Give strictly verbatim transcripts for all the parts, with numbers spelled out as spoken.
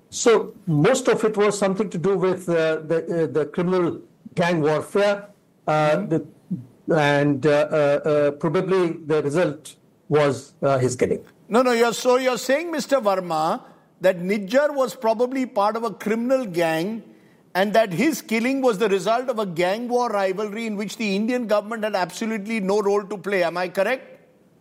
So most of it was something to do with uh, the uh, the criminal gang warfare, uh, mm-hmm. the, and uh, uh, uh, probably the result was uh, his killing. No, no. You're so you're saying, Mister Verma, that Nijjar was probably part of a criminal gang, and that his killing was the result of a gang war rivalry in which the Indian government had absolutely no role to play. Am I correct?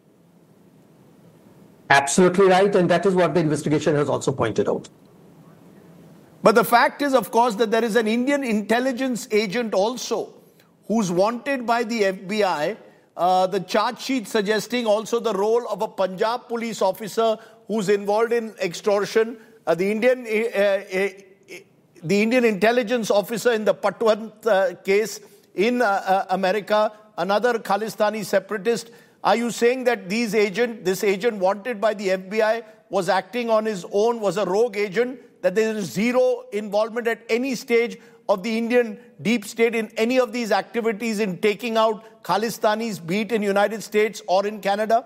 Absolutely right, and that is what the investigation has also pointed out. But the fact is, of course, that there is an Indian intelligence agent also who's wanted by the F B I. Uh, the charge sheet suggesting also the role of a Punjab police officer who's involved in extortion. Uh, the Indian uh, uh, the Indian intelligence officer in the Patwant uh, case in uh, uh, America, another Khalistani separatist. Are you saying that these agent, this agent wanted by the F B I was acting on his own, was a rogue agent, that there is zero involvement at any stage of the Indian deep state in any of these activities in taking out Khalistanis, be it in United States or in Canada?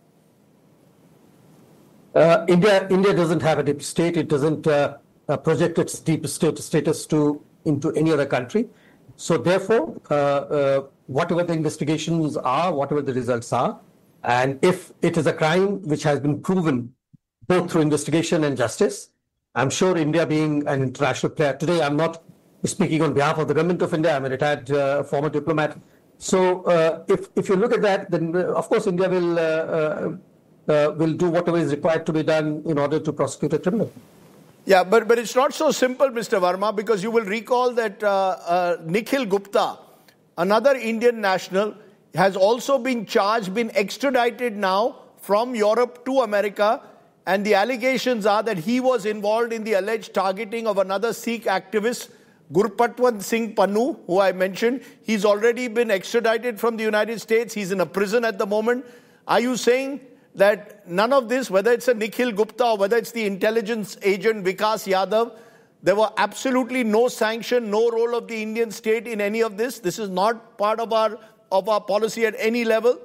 Uh, India, India doesn't have a deep state. It doesn't uh, uh, project its deep state status to into any other country. So therefore, uh, uh, whatever the investigations are, whatever the results are, and if it is a crime which has been proven both through investigation and justice, I'm sure India being an international player, today I'm not speaking on behalf of the government of India, I'm a retired uh, former diplomat. So uh, if, if you look at that, then uh, of course India will, uh, uh, uh, will do whatever is required to be done in order to prosecute a criminal. Yeah, but, but it's not so simple, Mister Verma, because you will recall that uh, uh, Nikhil Gupta, another Indian national, has also been charged, been extradited now from Europe to America, and the allegations are that he was involved in the alleged targeting of another Sikh activist, Gurpatwant Singh Pannu, who I mentioned. He's already been extradited from the United States. He's in a prison at the moment. Are you saying that none of this, whether it's a Nikhil Gupta or whether it's the intelligence agent Vikas Yadav, there were absolutely no sanction, no role of the Indian state in any of this? This is not part of our of our policy at any level?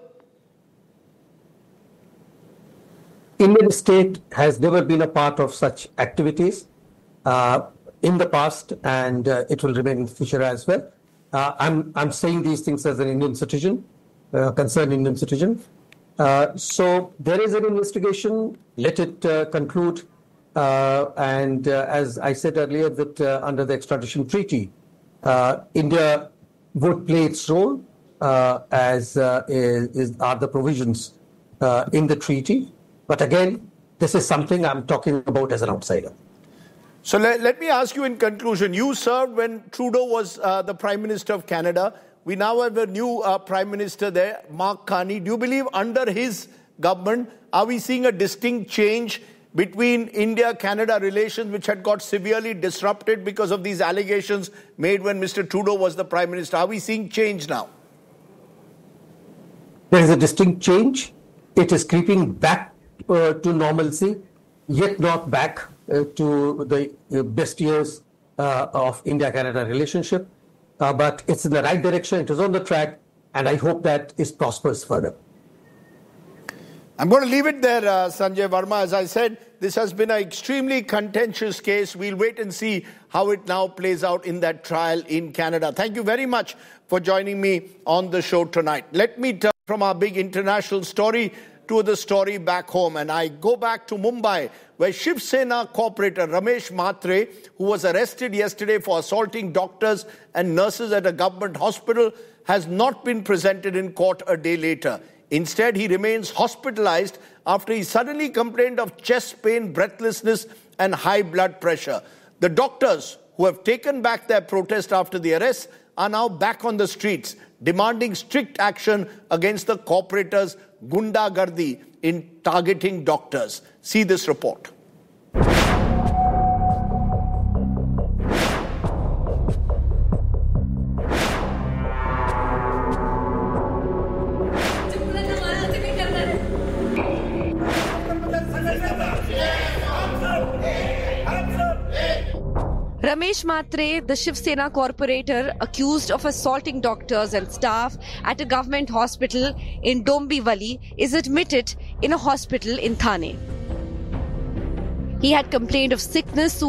Indian state has never been a part of such activities uh, in the past, and uh, it will remain in the future as well. Uh, I'm I'm saying these things as an Indian citizen, uh, concerned Indian citizen. Uh, so there is an investigation. Let it uh, conclude. Uh, and uh, as I said earlier, that uh, under the extradition treaty, uh, India would play its role uh, as uh, is, is are the provisions uh, in the treaty. But again, this is something I'm talking about as an outsider. So let, let me ask you in conclusion. You served when Trudeau was uh, the Prime Minister of Canada. We now have a new uh, Prime Minister there, Mark Carney. Do you believe under his government, are we seeing a distinct change between India-Canada relations, which had got severely disrupted because of these allegations made when Mister Trudeau was the Prime Minister? Are we seeing change now? There is a distinct change. It is creeping back uh, to normalcy, yet not back uh, to the uh, best years uh, of India-Canada relationship. Uh, but it's in the right direction. It is on the track, and I hope that it prospers further. I'm going to leave it there, uh, Sanjay Verma. As I said, this has been an extremely contentious case. We'll wait and see how it now plays out in that trial in Canada. Thank you very much for joining me on the show tonight. Let me turn from our big international story to the story back home. And I go back to Mumbai, where Shiv Sena corporator Ramesh Mhatre, who was arrested yesterday for assaulting doctors and nurses at a government hospital, has not been presented in court a day later. Instead, he remains hospitalized after he suddenly complained of chest pain, breathlessness, and high blood pressure. The doctors, who have taken back their protest after the arrest, are now back on the streets, demanding strict action against the corporators' gundagardi in targeting doctors. See this report. Ramesh Mhatre, the Shiv Sena corporator, accused of assaulting doctors and staff at a government hospital in Dombivli, is admitted in a hospital in Thane. He had complained of sickness